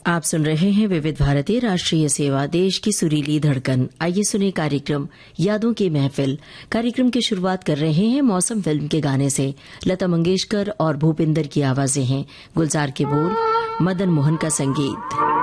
आप सुन रहे हैं विविध भारती राष्ट्रीय सेवा, देश की सुरीली धड़कन। आइए सुने कार्यक्रम यादों की महफिल। कार्यक्रम की शुरुआत कर रहे हैं मौसम फिल्म के गाने से। लता मंगेशकर और भूपिंदर की आवाजें हैं, गुलजार के बोल, मदन मोहन का संगीत।